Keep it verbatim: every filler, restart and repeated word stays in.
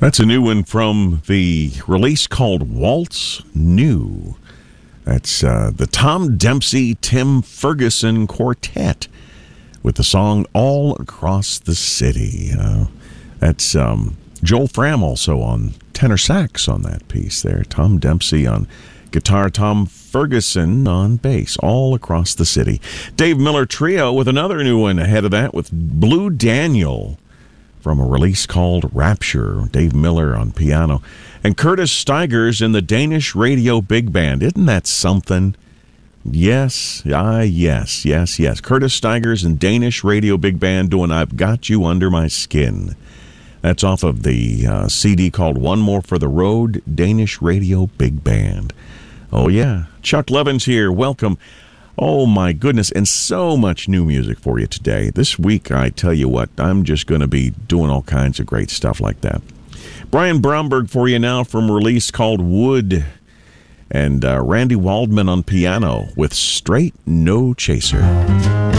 That's a new one from the release called Waltz New. That's uh, the Tom Dempsey, Tim Ferguson Quartet with the song All Across the City. Uh, that's um, Joel Fram also on tenor sax on that piece there. Tom Dempsey on guitar, Tom Ferguson on bass, All Across the City. Dave Miller Trio with another new one ahead of that with Blue Daniel from a release called Rapture. Dave Miller on piano. And Curtis Stigers in the Danish Radio Big Band. Isn't that something? Yes, ah, yes, yes, yes. Curtis Stigers and Danish Radio Big Band doing I've Got You Under My Skin. That's off of the uh, C D called One More for the Road, Danish Radio Big Band. Oh, yeah. Chuck Levins here. Welcome. Oh, my goodness, and so much new music for you today. This week, I tell you what, I'm just going to be doing all kinds of great stuff like that. Brian Bromberg for you now from a release called Wood, and uh, Randy Waldman on piano with Straight No Chaser.